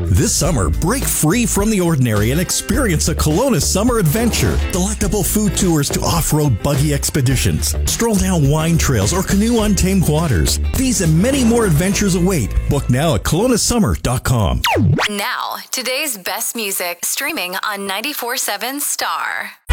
This summer, break free from the ordinary and experience a Kelowna summer adventure. Delectable food tours to off-road buggy expeditions, stroll down wine trails, or canoe untamed waters. These and many more adventures await. Book now at KelownaSummer.com. Now, today's best music streaming on 94.7 Star.